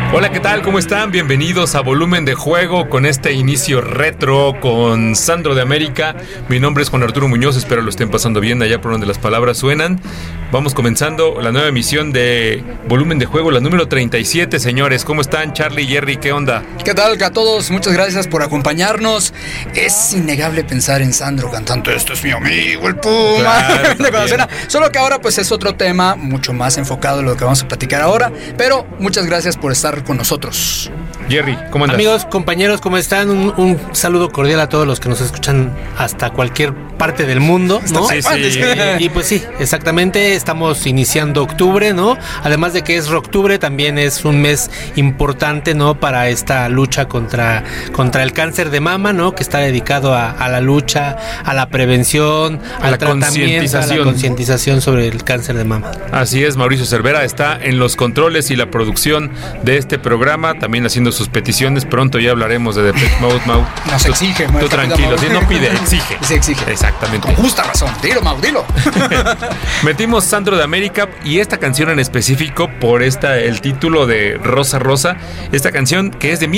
Hola, ¿qué tal? ¿Cómo están? Bienvenidos a Volumen de Juego con este inicio retro con Sandro de América. Mi nombre es Juan Arturo Muñoz, espero lo estén pasando bien allá por donde las palabras suenan. Vamos comenzando la nueva emisión de Volumen de Juego, la número 37, señores. ¿Cómo están? Charlie, Jerry, ¿qué onda? ¿Qué tal a todos? Muchas gracias por acompañarnos. Es innegable pensar en Sandro cantando "Este es mi amigo, el Puma". Claro, solo que ahora pues es otro tema mucho más enfocado en lo que vamos a platicar ahora. Pero muchas gracias por estar con nosotros. Jerry, ¿cómo andas? Amigos, compañeros, ¿cómo están? Un saludo cordial a todos los que nos escuchan hasta cualquier parte del mundo, ¿no? Sí. Y pues sí, exactamente, estamos iniciando octubre, ¿no? Además de que es Rocktubre, también es un mes importante, ¿no? Para esta lucha contra el cáncer de mama, ¿no? Que está dedicado a la lucha, a la prevención, al tratamiento, a la concientización sobre el cáncer de mama. Así es, Mauricio Cervera está en los controles y la producción de este programa, también haciendo sus peticiones. Pronto ya hablaremos de Depeche Mode, Mau. Nos exige, tú tranquilo, si no pide, exige. Se exige. Exactamente. Con justa razón. Dilo, Mau, dilo. Metimos Sandro de América y esta canción en específico por el título de Rosa Rosa. Esta canción que es de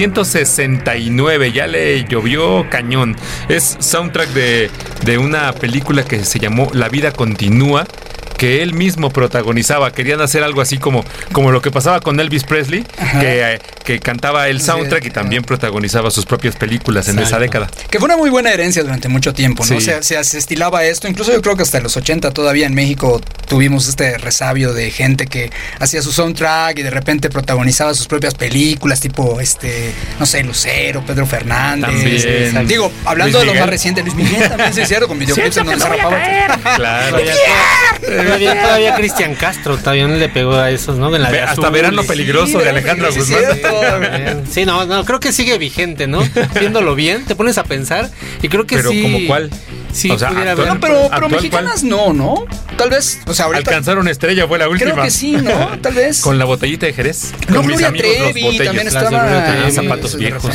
1969, ya le llovió cañón. Es soundtrack de una película que se llamó La vida continúa, que él mismo protagonizaba. Querían hacer algo así como lo que pasaba con Elvis Presley, que cantaba el soundtrack y también protagonizaba sus propias películas en esa década. Que fue una muy buena herencia durante mucho tiempo, ¿no? Sí. Se estilaba esto, incluso yo creo que hasta los 80 todavía en México tuvimos este resabio de gente que hacía su soundtrack y de repente protagonizaba sus propias películas, tipo, no sé, Lucero, Pedro Fernández. También. Digo, hablando de lo más reciente, Luis Miguel también, sí es cierto, con videoclips en donde se rapaba. Claro. Todavía Cristian Castro también le pegó a esos, ¿no? Hasta Verano Peligroso de Alejandra Guzmán. Sí, no, creo que sigue vigente, ¿no? Viéndolo bien, te pones a pensar y creo que pero sí. ¿Como cuál? Sí, o sea, pudiera No, pero mexicanas ¿cuál? No. Tal vez, o sea, ahorita Alcanzaron estrella, fue la última. creo que sí, ¿no? Tal vez. Con la botellita de Jerez. No, con mis Gloria amigos Trevi los botellos. también estaba. Zapatos viejos.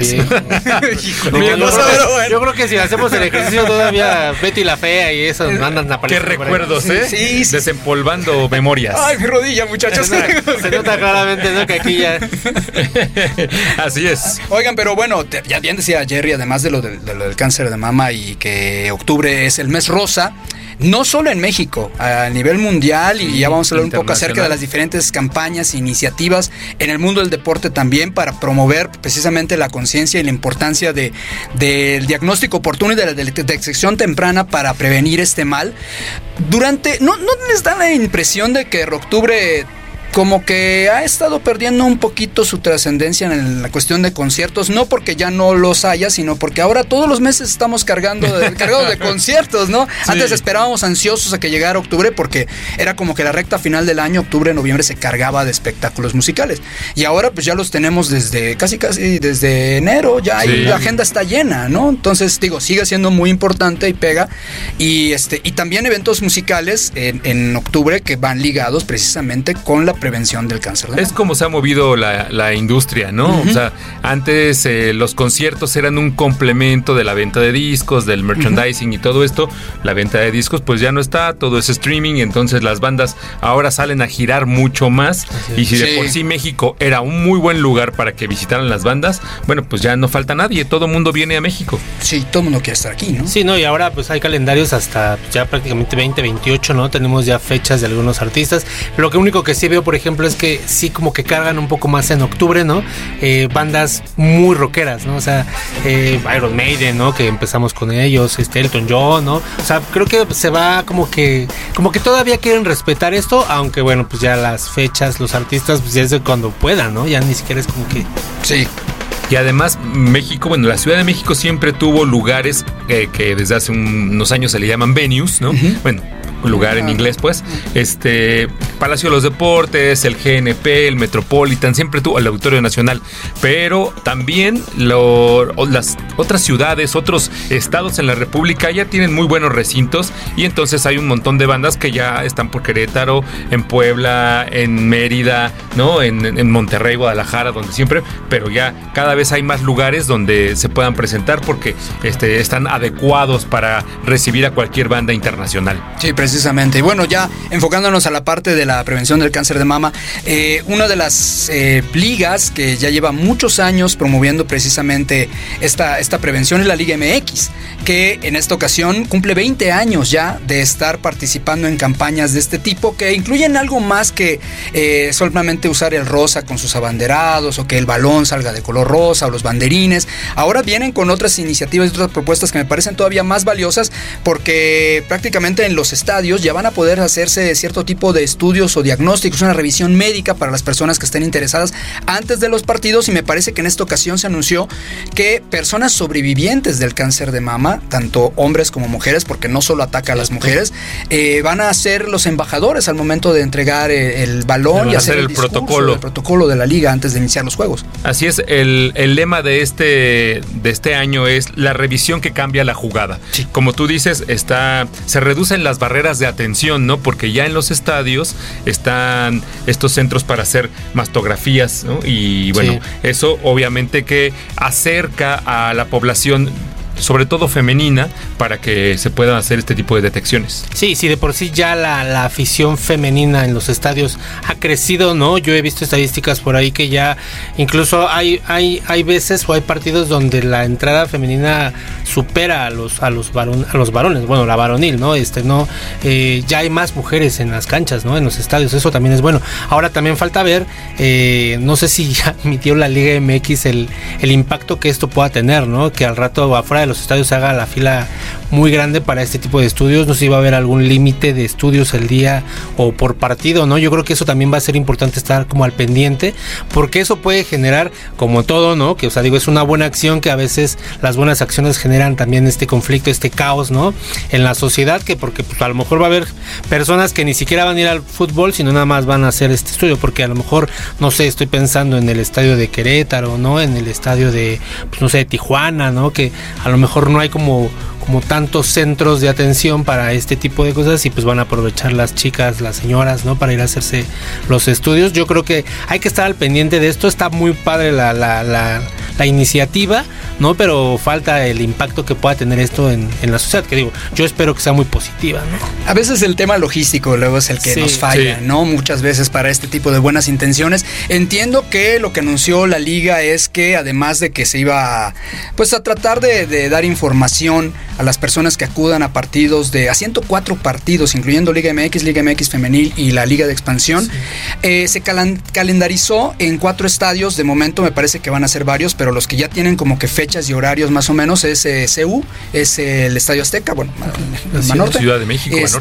Yo creo que si hacemos el ejercicio todavía Betty la Fea y eso andan a Qué recuerdos, ¿eh? Sí. Desempolvando memorias. Ay, mi rodilla, muchachos. Se nota claramente, ¿no? Que aquí ya. Así es. Oigan, pero bueno, ya bien decía Jerry, además de lo del cáncer de mama y que octubre es el mes rosa, no solo en México, a nivel mundial, y ya vamos a hablar un poco acerca de las diferentes campañas e iniciativas en el mundo del deporte también para promover precisamente la conciencia y la importancia del diagnóstico oportuno y de la detección temprana para prevenir este mal. ¿No les da la impresión de que octubre como que ha estado perdiendo un poquito su trascendencia en la cuestión de conciertos? No porque ya no los haya, sino porque ahora todos los meses estamos cargados de conciertos, ¿no? Sí. Antes esperábamos ansiosos a que llegara octubre porque era como que la recta final del año, octubre, noviembre, se cargaba de espectáculos musicales. Y ahora pues ya los tenemos desde casi desde enero, ya sí. La agenda está llena, ¿no? Entonces, digo, sigue siendo muy importante y pega. Y también eventos musicales en octubre que van ligados precisamente con la prevención del cáncer. Es como se ha movido la industria, ¿no? Uh-huh. O sea, antes los conciertos eran un complemento de la venta de discos, del merchandising y todo esto. La venta de discos pues ya no está, todo es streaming, entonces las bandas ahora salen a girar mucho más. Y si de por sí México era un muy buen lugar para que visitaran las bandas, bueno, pues ya no falta nadie, todo el mundo viene a México. Sí, todo el mundo quiere estar aquí, ¿no? Sí, ¿no? Y ahora pues hay calendarios hasta ya prácticamente 2028, ¿no? Tenemos ya fechas de algunos artistas. Lo que único que sí veo, por ejemplo, es que sí como que cargan un poco más en octubre, ¿no? Bandas muy rockeras, ¿no? O sea, Iron Maiden, ¿no? Que empezamos con ellos, Elton John, ¿no? O sea, creo que se va como que todavía quieren respetar esto, aunque bueno, pues ya las fechas, los artistas, pues ya es de cuando puedan, ¿no? Ya ni siquiera es como que... Sí. Y además México, bueno, la Ciudad de México siempre tuvo lugares que desde hace unos años se le llaman venues, ¿no? Uh-huh. Bueno, un lugar en inglés, pues, Palacio de los Deportes, el GNP, el Metropolitan, siempre tuvo el Auditorio Nacional, pero también las otras ciudades, otros estados en la República ya tienen muy buenos recintos y entonces hay un montón de bandas que ya están por Querétaro, en Puebla, en Mérida, ¿no? En Monterrey, Guadalajara, donde siempre, pero ya cada vez hay más lugares donde se puedan presentar porque están adecuados para recibir a cualquier banda internacional. Sí, precisamente precisamente. Y bueno, ya enfocándonos a la parte de la prevención del cáncer de mama, una de las ligas que ya lleva muchos años promoviendo precisamente esta prevención es la Liga MX, que en esta ocasión cumple 20 años ya de estar participando en campañas de este tipo, que incluyen algo más que solamente usar el rosa con sus abanderados, o que el balón salga de color rosa, o los banderines. Ahora vienen con otras iniciativas y otras propuestas que me parecen todavía más valiosas, porque prácticamente en los estadios ya van a poder hacerse cierto tipo de estudios o diagnósticos, una revisión médica para las personas que estén interesadas antes de los partidos. Y me parece que en esta ocasión se anunció que personas sobrevivientes del cáncer de mama, tanto hombres como mujeres, porque no solo ataca a las mujeres, van a ser los embajadores al momento de entregar el balón y hacer el protocolo de la liga antes de iniciar los juegos. Así es, el lema de este año es la revisión que cambia la jugada. Sí. Como tú dices, se reducen las barreras de atención, ¿no? Porque ya en los estadios están estos centros para hacer mastografías, ¿no? Y bueno, sí, eso obviamente que acerca a la población, sobre todo femenina, para que se puedan hacer este tipo de detecciones. Sí, de por sí ya la afición femenina en los estadios ha crecido, ¿no? Yo he visto estadísticas por ahí que ya incluso hay veces o hay partidos donde la entrada femenina supera a los varones, bueno, la varonil, ¿no? Ya hay más mujeres en las canchas, ¿no? En los estadios, eso también es bueno. Ahora también falta ver, no sé si ya admitió la Liga MX el impacto que esto pueda tener, ¿no? Que al rato afuera de los estadios se haga la fila muy grande para este tipo de estudios. No sé si va a haber algún límite de estudios el día o por partido, ¿no? Yo creo que eso también va a ser importante estar como al pendiente, porque eso puede generar, como todo, ¿no? Que, o sea, digo, es una buena acción, que a veces las buenas acciones generan también este conflicto, este caos, ¿no? En la sociedad, porque pues, a lo mejor va a haber personas que ni siquiera van a ir al fútbol, sino nada más van a hacer este estudio, porque a lo mejor, no sé, estoy pensando en el estadio de Querétaro, ¿no? En el estadio de, pues, no sé, de Tijuana, ¿no? Que a lo mejor no hay como tantos centros de atención para este tipo de cosas, y pues van a aprovechar las chicas, las señoras, ¿no? Para ir a hacerse los estudios. Yo creo que hay que estar al pendiente de esto. Está muy padre la iniciativa, ¿no? Pero falta el impacto que pueda tener esto en la sociedad, que digo, yo espero que sea muy positiva, ¿no? A veces el tema logístico luego es el que nos falla, ¿no? Muchas veces para este tipo de buenas intenciones. Entiendo que lo que anunció la liga es que, además de que se iba pues a tratar de dar información a las personas que acudan a partidos a 104 partidos, incluyendo Liga MX Femenil y la Liga de Expansión, se calendarizó en 4 estadios. De momento me parece que van a ser varios, pero los que ya tienen como que fechas y horarios más o menos es CU, es el Estadio Azteca, bueno, Banorte, Ciudad de México, y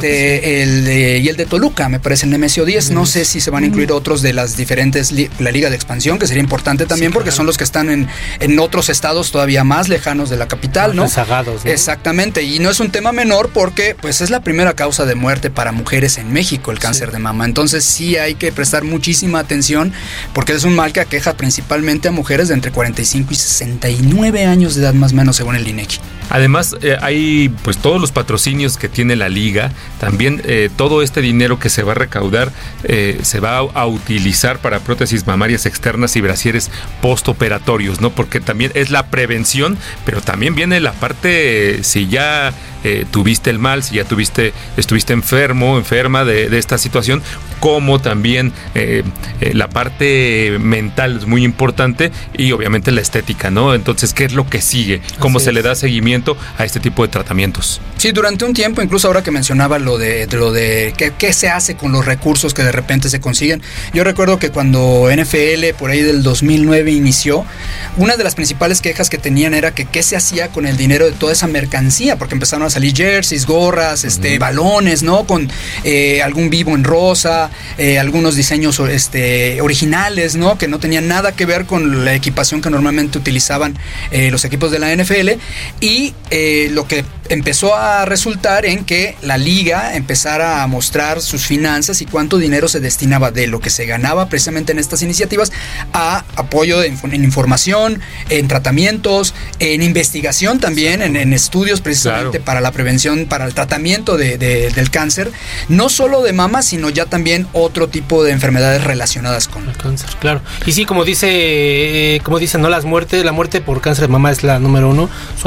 el de Toluca, me parece, el Nemesio 10. No sé si se van a incluir otros de las diferentes, la Liga de Expansión, que sería importante también, porque son los que están en otros estados todavía más lejanos de la capital, ¿no? Rezagados, ¿no? Exactamente, y no es un tema menor, porque pues es la primera causa de muerte para mujeres en México, el cáncer de mama. Entonces sí hay que prestar muchísima atención, porque es un mal que aqueja principalmente a mujeres de entre 45 y 69 años de edad, más o menos, según el INEGI. Además, hay pues todos los patrocinios que tiene la liga. También todo este dinero que se va a recaudar se va a utilizar para prótesis mamarias externas y brasieres postoperatorios, ¿no? Porque también es la prevención, pero también viene la parte, si ya tuviste el mal, si ya estuviste enferma de esta situación, como también la parte mental es muy importante, y obviamente la estética, ¿no? Entonces, ¿qué es lo que sigue? ¿Cómo se le da seguimiento a este tipo de tratamientos? Sí, durante un tiempo, incluso ahora que mencionaba lo de qué se hace con los recursos que de repente se consiguen. Yo recuerdo que cuando NFL por ahí del 2009 inició, una de las principales quejas que tenían era que qué se hacía con el dinero de toda esa mercancía, porque empezaron a salir jerseys, gorras, balones, ¿no? Con algún vivo en rosa, algunos diseños originales, ¿no? Que no tenían nada que ver con la equipación que normalmente utilizaban los equipos de la NFL, y lo que empezó a resultar en que la liga empezara a mostrar sus finanzas y cuánto dinero se destinaba de lo que se ganaba precisamente en estas iniciativas a apoyo en información, en tratamientos, en investigación también, en estudios precisamente para la prevención, para el tratamiento del cáncer, no solo de mama, sino ya también otro tipo de enfermedades relacionadas con el cáncer, claro. Y sí, como dice, ¿no? La muerte por cáncer de mama es la número 1, son aproximadamente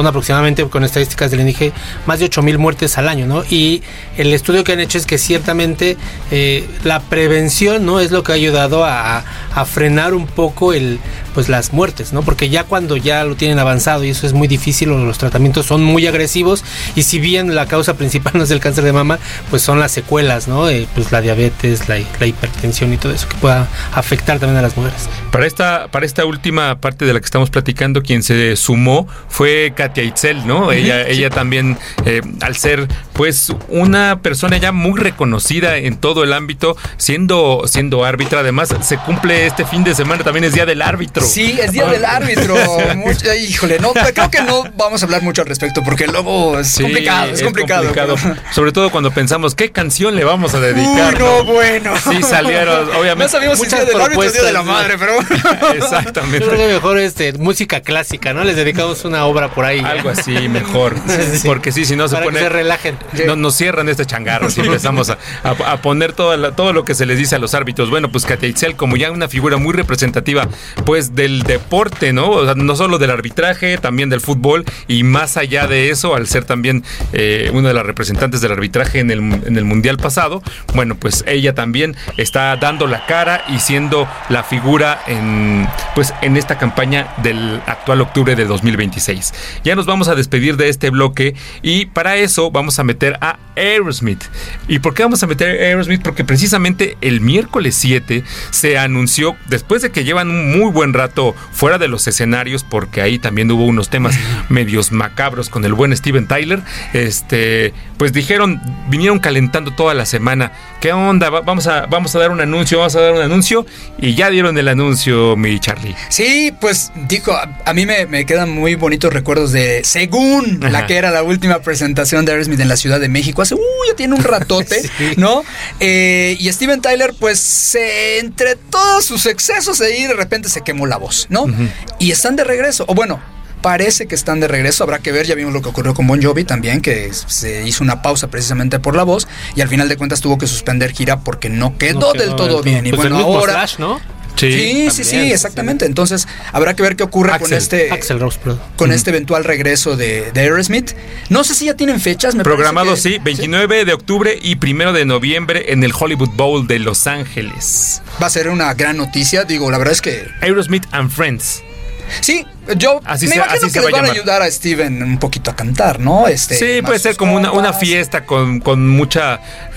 precisamente con estadísticas del INEGI, más de 8,000 muertes al año, ¿no? Y el estudio que han hecho es que ciertamente la prevención, ¿no?, es lo que ha ayudado a frenar un poco pues las muertes, ¿no? Porque ya cuando ya lo tienen avanzado y eso es muy difícil, los tratamientos son muy agresivos, y si bien la causa principal no es el cáncer de mama, pues son las secuelas, ¿no? Pues la diabetes, la hipertensión y todo eso que pueda afectar también a las mujeres. Para esta última parte de la que estamos platicando, quien se sumó fue Katia Itzel, ¿no? Ella también, al ser pues una persona ya muy reconocida en todo el ámbito, siendo árbitra. Además, se cumple este fin de semana, también es Día del Árbitro. Sí, es Día del Árbitro. Híjole, no, creo que no vamos a hablar mucho al respecto, porque luego es complicado. Pero... Sobre todo cuando pensamos, ¿qué canción le vamos a dedicar? Bueno. Sí, salieron, obviamente. No sabíamos si Día del Árbitro o Día de la Madre, pero... Exactamente. Yo creo que mejor música clásica, ¿no? Les dedicamos una obra por ahí. Algo así, mejor. Sí. Porque sí, si no se para pone... que se relajen. No, nos cierran este changarro si empezamos a poner todo lo que se les dice a los árbitros. Bueno, pues Katia Itzel, como ya una figura muy representativa, pues del deporte, ¿no? O sea, no solo del arbitraje, también del fútbol, y más allá de eso, al ser también una de las representantes del arbitraje en el Mundial pasado, bueno, pues ella también está dando la cara y siendo la figura en esta campaña del actual octubre de 2026. Ya nos vamos a despedir de este bloque, y para eso vamos a meter a Aerosmith. ¿Y por qué vamos a meter a Aerosmith? Porque precisamente el miércoles 7 se anunció, después de que llevan un muy buen rato fuera de los escenarios, porque ahí también hubo unos temas medios macabros con el buen Steven Tyler, pues vinieron calentando toda la semana. ¿Qué onda? Vamos a dar un anuncio, y ya dieron el anuncio, mi Charlie. Sí, pues dijo, a mí me quedan muy bonitos recuerdos de, según la que era la última presentación de Aerosmith en la Ciudad de México, hace ya tiene un ratote, sí. ¿No? Y Steven Tyler, pues entre todos sus excesos ahí, de repente se quemó la voz, ¿no? Y están de regreso, o bueno, parece que están de regreso, habrá que ver. Ya vimos lo que ocurrió con Bon Jovi también, que se hizo una pausa precisamente por la voz, y al final de cuentas tuvo que suspender gira porque no quedó del todo bien. Y pues bueno, ahora Slash, ¿no? Sí, exactamente. Entonces habrá que ver qué ocurre con este eventual regreso de Aerosmith. No sé si ya tienen fechas. Programado, sí, 29 de octubre y 1 de noviembre en el Hollywood Bowl de Los Ángeles. Va a ser una gran noticia. Digo, la verdad es que Aerosmith and Friends. Sí, yo me imagino que les van a ayudar a Steven un poquito a cantar, ¿no? Sí, puede ser como una fiesta con mucha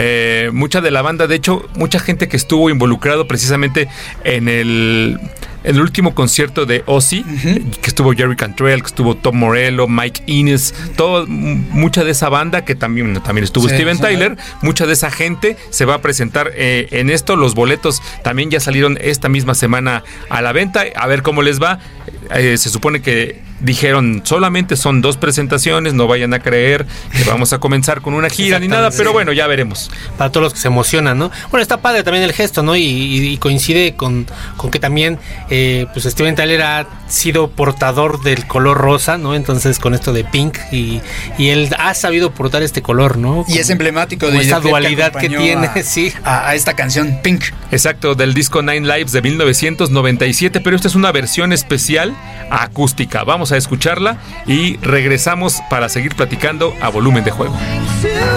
de la banda. De hecho, mucha gente que estuvo involucrado precisamente en el último concierto de Ozzy, que estuvo Jerry Cantrell, que estuvo Tom Morello, Mike Inez, mucha de esa banda, que también estuvo Steven Tyler, mucha de esa gente se va a presentar en esto. Los boletos también ya salieron esta misma semana a la venta, a ver cómo les va. Se supone que dijeron solamente son 2 presentaciones, no vayan a creer que vamos a comenzar con una gira ni nada, pero bueno, ya veremos. Para todos los que se emocionan, ¿no? Bueno, está padre también el gesto, ¿no? Y coincide con que también pues Steven Tyler ha sido portador del color rosa, ¿no? Entonces con esto de Pink, y él ha sabido portar este color, ¿no? Y es emblemático de esa dualidad que tiene, a esta canción Pink. Exacto, del disco Nine Lives de 1997, pero esta es una versión especial acústica. Vamos a escucharla y regresamos para seguir platicando a Volumen de Juego.